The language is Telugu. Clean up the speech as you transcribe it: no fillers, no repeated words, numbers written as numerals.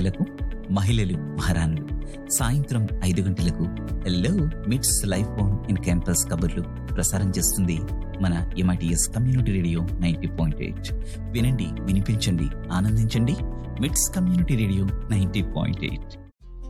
గంటలకు మహిళలు మహారాణులు, సాయంత్రం 5 గంటలకు హలో మిట్స్ లైఫ్ ఆన్ ఇన్ క్యాంపస్ కబుర్లు ప్రసారం చేస్తుంది మన MITS కమ్యూనిటీ రేడియో 90.8. వినండి, వినిపించండి, ఆనందించండి. మిట్స్ కమ్యూనిటీ రేడియో 90.8.